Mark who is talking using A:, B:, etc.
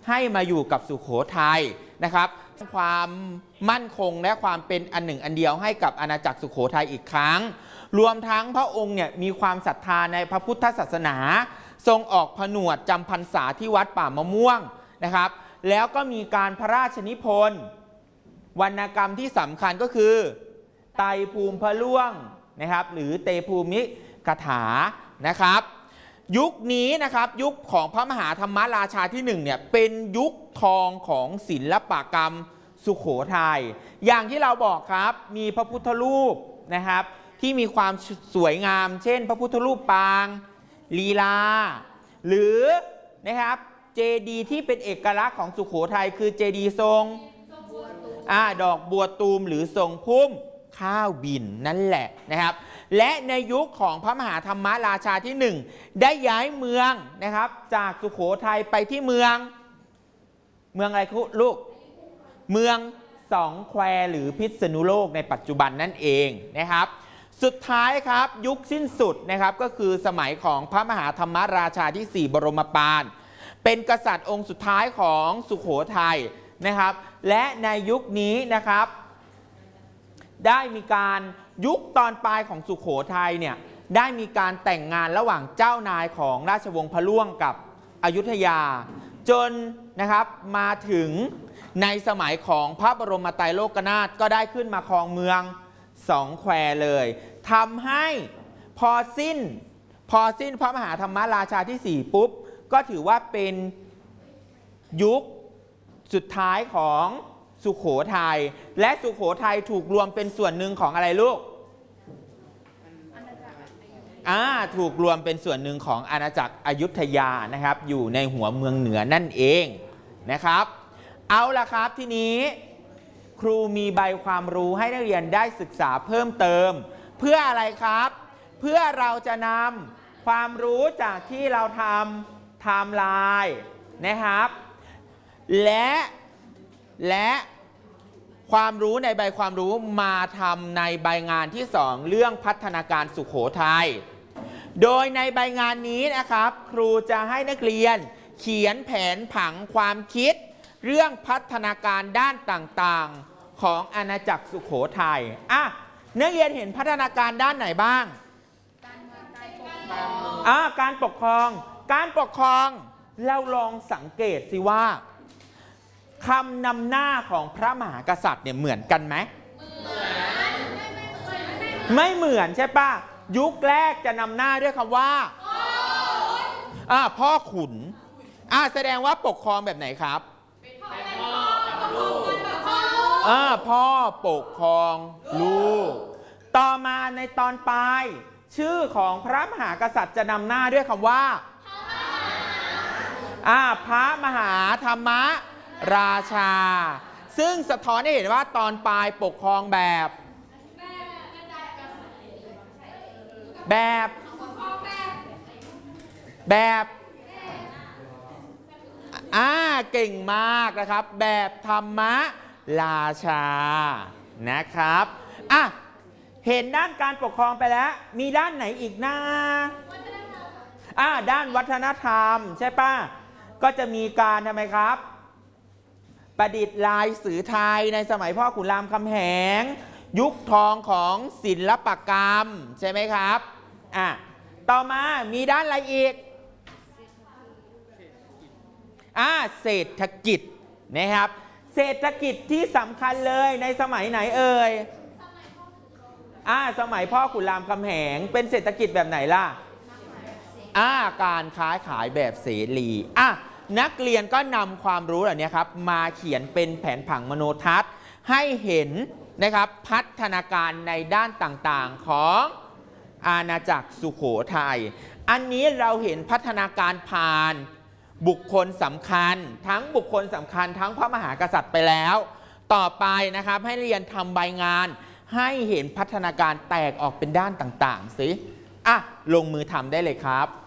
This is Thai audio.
A: ให้มาอยู่กับสุโขทัยนะครับความมั่นคงและความเป็นอันหนึ่งอันเดียวให้กับอาณาจักรสุโขทัยอีกครั้งรวมทั้งพระองค์เนี่ยมีความศรัทธาในพระพุทธศาสนาทรงออกผนวดจำพรรษาที่วัดป่ามะม่วงนะครับแล้วก็มีการพระราชนิพนธ์วรรณกรรมที่สำคัญก็คือไตรภูมิพระล่วงนะครับหรือเตภูมิกถานะครับยุคนี้นะครับยุคของพระมหาธรรมราชาที่1เนี่ยเป็นยุคทองของศิลปกรรมสุโขทัยอย่างที่เราบอกครับมีพระพุทธรูปนะครับที่มีความสวยงามเช่นพระพุทธรูปปางลีลาหรือนะครับเจดีย์ที่เป็นเอกลักษณ์ของสุโขทัยคือเจดีย์ทรงดอกบัวตูมหรือทรงพุ่มข้าวบินนั่นแหละนะครับและในยุคของพระมหาธรรมราชาที่1ได้ย้ายเมืองนะครับจากสุโขทัยไปที่เมืองอะไรลูกเมืองสองแควหรือพิษณุโลกในปัจจุบันนั่นเองนะครับสุดท้ายครับยุคสิ้นสุดนะครับก็คือสมัยของพระมหาธรรมราชาที่4บรมปานเป็นกษัตริย์องค์สุดท้ายของสุโขทัยนะครับและในยุคนี้นะครับได้มีการยุคตอนปลายของสุโขทัยเนี่ยได้มีการแต่งงานระหว่างเจ้านายของราชวงศ์พระล่วงกับอยุธยาจนนะครับมาถึงในสมัยของพระบรมไตรโลกนาถก็ได้ขึ้นมาครองเมืองสองแควเลยทำให้พอสิ้นพระมหาธรรมราชาที่4ปุ๊บก็ถือว่าเป็นยุคสุดท้ายของสุโขทัยและสุโขทัยถูกรวมเป็นส่วนหนึ่งของอะไรลูกถูกรวมเป็นส่วนหนึ่งของอาณาจักรอยุธยานะครับอยู่ในหัวเมืองเหนือนั่นเองนะครับเอาล่ะครับทีนี้ครูมีใบความรู้ให้นักเรียนได้ศึกษาเพิ่มเติมเพื่ออะไรครับเพื่อเราจะนำความรู้จากที่เราทำไทม์ไลน์นะครับและความรู้ในใบความรู้มาทำในใบงานที่2เรื่องพัฒนาการสุโขทัยโดยในใบงานนี้นะครับครูจะให้นักเรียนเขียนแผนผังความคิดเรื่องพัฒนาการด้านต่างๆของอาณาจักรสุโขทัยนักเรียนเห็นพัฒนาการด้านไหนบ้างการปกครองเราลองสังเกตสิว่าคำนำหน้าของพระมหากษัตริย์เนี่ยเหมือนกันไหมไม่เหมือนใช่ปะยุคแรกจะนำหน้าด้วยคำว่าพ่อขุนแสดงว่าปกครองแบบไหนครับพ่อปกครองลูกต่อมาในตอนปลายชื่อของพระมหากษัตริย์จะนำหน้าด้วยคำว่าพระมหาธรรมราชาซึ่งสะท้อนให้เห็นว่าตอนปลายปกครองแบบเก่งมากนะครับแบบธรรมราชานะครับเห็นด้านการปกครองไปแล้วมีด้านไหนอีกนะด้านวัฒนธรรมใช่ป่ะก็จะมีการทำไมครับประดิษฐ์ลายสื่อไทยในสมัยพ่อขุนรามคำแหงยุคทองของศิลปกรรมใช่ไหมครับต่อมามีด้านอะไรอีกเศรษฐกิจนะครับเศรษฐกิจที่สำคัญเลยในสมัยไหนเอ่ยสมัยพ่อขุนรามคำแหงเป็นเศรษฐกิจแบบไหนล่ะการค้าขายแบบเสรีนักเรียนก็นำความรู้เหล่านี้ครับมาเขียนเป็นแผนผังมโนทัศน์ให้เห็นนะครับพัฒนาการในด้านต่างๆของอาณาจักรสุโขทัยอันนี้เราเห็นพัฒนาการผ่านบุคคลสำคัญทั้งบุคคลสำคัญทั้งพระมหากษัตริย์ไปแล้วต่อไปนะครับให้เรียนทำใบงานให้เห็นพัฒนาการแตกออกเป็นด้านต่างๆสิลงมือทำได้เลยครับ